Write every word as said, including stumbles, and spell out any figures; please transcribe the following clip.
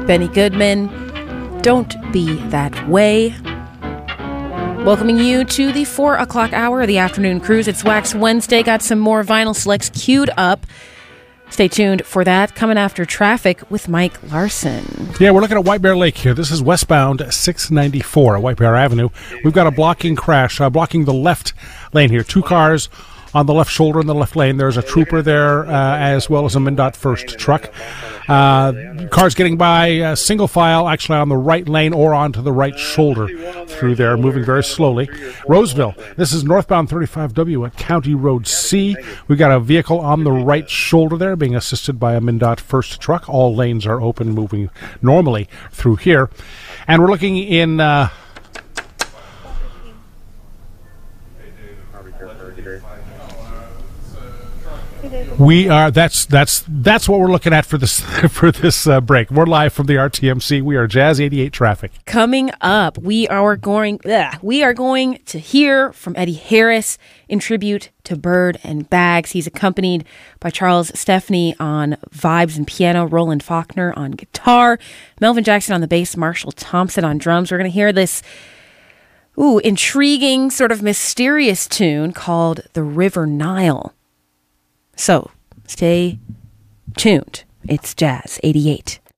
Benny Goodman. Don't Be That Way. Welcoming you to the four o'clock hour of the afternoon cruise. It's Wax Wednesday. Got some more vinyl selects queued up. Stay tuned for that. Coming after traffic with Mike Larson. Yeah, we're looking at White Bear Lake here. This is westbound six ninety-four at White Bear Avenue. We've got a blocking crash, uh, blocking the left lane here. Two cars on the left shoulder in the left lane. There's a trooper there, uh, as well as a MnDOT First truck. Uh, cars getting by uh, single file, actually on the right lane or onto the right shoulder through there, moving very slowly. Roseville, this is northbound thirty-five W at County Road C. We've got a vehicle on the right shoulder there being assisted by a MnDOT First truck. All lanes are open, moving normally through here. And we're looking in... Uh, We are. That's that's that's what we're looking at for this for this uh, break. We're live from the R T M C. We are Jazz eighty-eight Traffic. Coming up, we are going. Ugh, we are going to hear from Eddie Harris in tribute to Bird and Bags. He's accompanied by Charles Stepney on vibes and piano, Roland Faulkner on guitar, Melvin Jackson on the bass, Marshall Thompson on drums. We're going to hear this ooh intriguing, sort of mysterious tune called "The River Nile." So, stay tuned. It's Jazz eighty-eight.